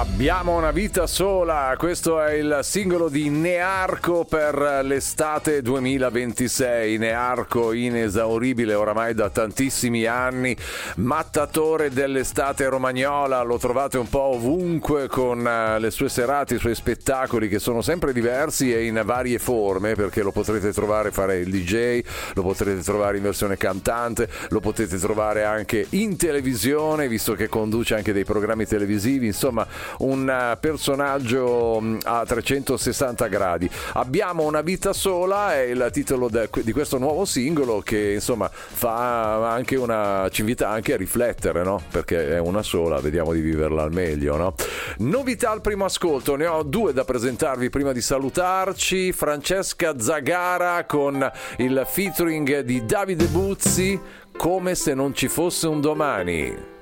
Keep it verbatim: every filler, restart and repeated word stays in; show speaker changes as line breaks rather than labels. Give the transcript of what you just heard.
Abbiamo una vita sola, questo è il singolo di Nearco per l'estate duemilaventisei. Nearco, inesauribile oramai da tantissimi anni, mattatore dell'estate romagnola, lo trovate un po' ovunque con le sue serate, i suoi spettacoli che sono sempre diversi e in varie forme, perché lo potrete trovare fare il D J, lo potrete trovare in versione cantante, lo potete trovare anche in televisione, visto che conduce anche dei programmi televisivi, insomma un personaggio a trecentosessanta gradi. Abbiamo una vita sola è il titolo de, di questo nuovo singolo che insomma fa anche una, ci invita anche a riflettere, no? Perché è una sola, vediamo di viverla al meglio, no? Novità al primo ascolto, ne ho due da presentarvi prima di salutarci. Francesca Zagara con il featuring di Davide Buzzi, Come se non ci fosse un domani.